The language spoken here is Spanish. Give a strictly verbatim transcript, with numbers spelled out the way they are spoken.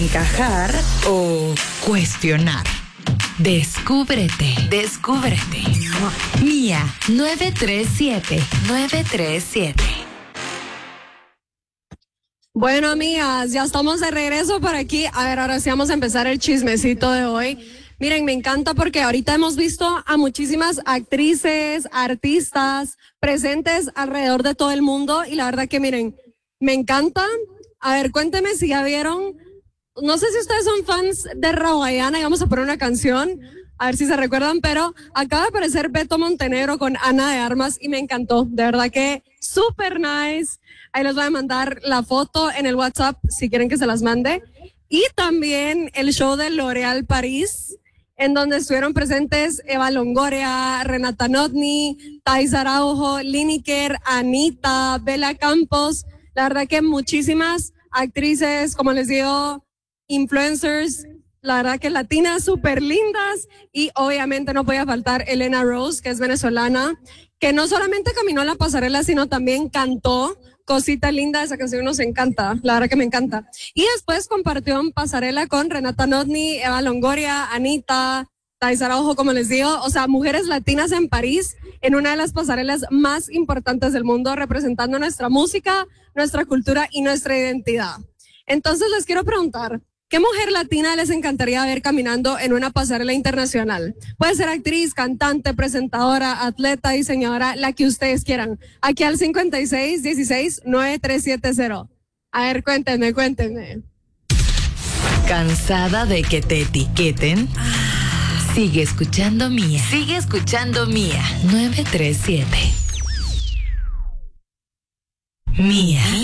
encajar o cuestionar. Descúbrete, descúbrete. Mía nueve tres siete, nueve tres siete. Bueno, amigas, ya estamos de regreso por aquí. A ver, ahora sí vamos a empezar el chismecito de hoy. Miren, me encanta porque ahorita hemos visto a muchísimas actrices, artistas presentes alrededor de todo el mundo y la verdad que miren, me encanta. A ver, cuéntenme si ya vieron, no sé si ustedes son fans de Rawayana y vamos a poner una canción, a ver si se recuerdan, pero acaba de aparecer Beto Montenegro con Ana de Armas y me encantó, de verdad que súper nice. Ahí les voy a mandar la foto en el WhatsApp si quieren que se las mande. Y también el show de L'Oréal París, en donde estuvieron presentes Eva Longoria, Renata Notni, Thais Araujo, Lineker, Anita, Bella Campos. La verdad que muchísimas actrices, como les digo, influencers, la verdad que latinas súper lindas. Y obviamente no podía faltar Elena Rose, que es venezolana, que no solamente caminó en la pasarela, sino también cantó. Cosita linda, esa canción nos encanta, la verdad que me encanta. Y después compartió en pasarela con Renata Notni, Eva Longoria, Anita, Thais Araujo, como les digo, o sea, mujeres latinas en París, en una de las pasarelas más importantes del mundo, representando nuestra música, nuestra cultura y nuestra identidad. Entonces les quiero preguntar, ¿qué mujer latina les encantaría ver caminando en una pasarela internacional? Puede ser actriz, cantante, presentadora, atleta, diseñadora, la que ustedes quieran. Aquí al cincuenta y seis dieciséis nueve tres siete cero. A ver, cuéntenme, cuéntenme. ¿Cansada de que te etiqueten? Sigue escuchando Mía. Sigue escuchando Mía nueve tres siete. Mía.